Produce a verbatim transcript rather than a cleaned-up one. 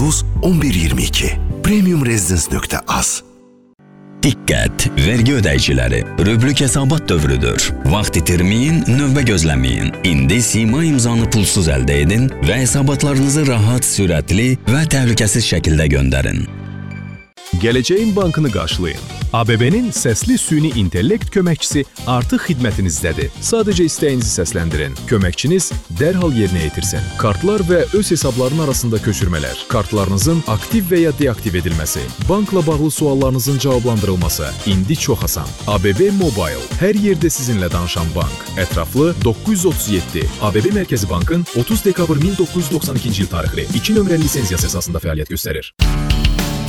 otuz on bir iyirmi iki. premium residence nöqtə az. Diqqət! Vergi ödəyiciləri, rubrik hesabat dövrüdür. Vaxt itirməyin, növbə gözləməyin. İndi Sima imzanı pulsuz əldə edin və hesabatlarınızı rahat, sürətli və təhlükəsiz şəkildə göndərin. Gələcəyin bankını qarşılayın. A B B-nin səsli süni intellekt köməkçisi artıq xidmətinizdədir. Sadəcə istəyinizi səsləndirin. Köməkçiniz dərhal yerinə yetirsin. Kartlar və öz hesabların arasında köçürmələr, kartlarınızın aktiv və ya deaktiv edilməsi, bankla bağlı suallarınızın cavablandırılması indi çox asan. A B B Mobile, hər yerdə sizinlə danışan bank. Ətraflı doqquz yüz otuz yeddi. A B B Mərkəzi Bankın otuz dekabr min doqquz yüz doxsan ikinci il tarixli iki nömrəli lisenziyası əsasında fəaliyyət göstərir.